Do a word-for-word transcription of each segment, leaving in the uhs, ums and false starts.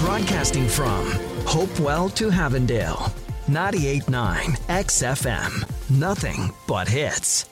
Broadcasting from Hopewell to Havendale. ninety-eight point nine X F M. Nothing but hits.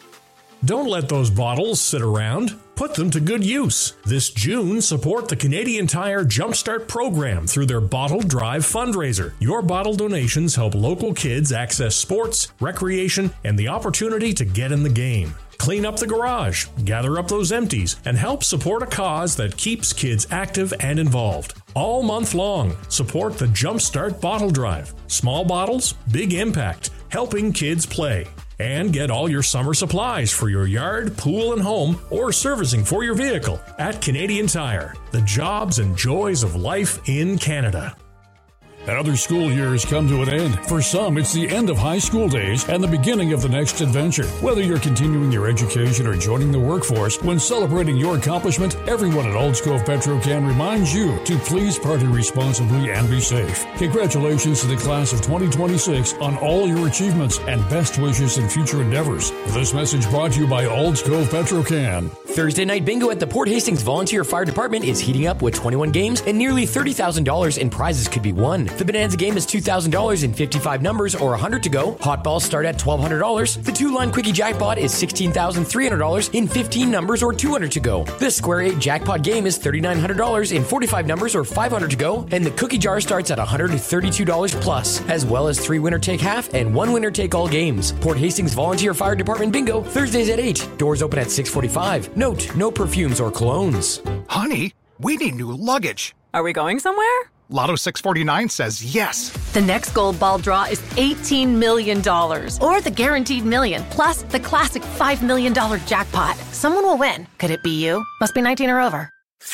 Don't let those bottles sit around. Put them to good use. This June, support the Canadian Tire Jumpstart program through their Bottle Drive fundraiser. Your bottle donations help local kids access sports, recreation, and the opportunity to get in the game. Clean up the garage, gather up those empties, and help support a cause that keeps kids active and involved. All month long, support the Jumpstart Bottle Drive. Small bottles, big impact, helping kids play. And get all your summer supplies for your yard, pool, and home, or servicing for your vehicle at Canadian Tire. The jobs and joys of life in Canada. Another school year has come to an end. For some, it's the end of high school days and the beginning of the next adventure. Whether you're continuing your education or joining the workforce, when celebrating your accomplishment, everyone at Olds Cove Petro-Can reminds you to please party responsibly and be safe. Congratulations to the class of twenty twenty-six on all your achievements and best wishes in future endeavors. This message brought to you by Olds Cove Petro-Can. Thursday night bingo at the Port Hastings Volunteer Fire Department is heating up with twenty-one games and nearly thirty thousand dollars in prizes could be won. The Bonanza game is two thousand dollars in fifty-five numbers or one hundred to go. Hot balls start at twelve hundred dollars. The two-line quickie jackpot is sixteen thousand three hundred dollars in fifteen numbers or two hundred to go. The Square eight jackpot game is three thousand nine hundred dollars in forty-five numbers or five hundred to go. And the cookie jar starts at one hundred thirty-two dollars plus, as well as three winner take half and one winner take all games. Port Hastings Volunteer Fire Department bingo, Thursdays at eight. Doors open at six forty-five. Note, no perfumes or colognes. Honey, we need new luggage. Are we going somewhere? Lotto six forty-nine says yes. The next gold ball draw is eighteen million dollars. Or the guaranteed million, plus the classic five million dollars jackpot. Someone will win. Could it be you? Must be nineteen or over.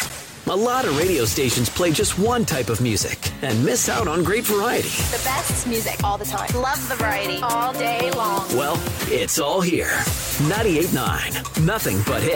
A lot of radio stations play just one type of music and miss out on great variety. The best music all the time. Love the variety all day long. Well, it's all here. ninety-eight point nine. Nothing but hits.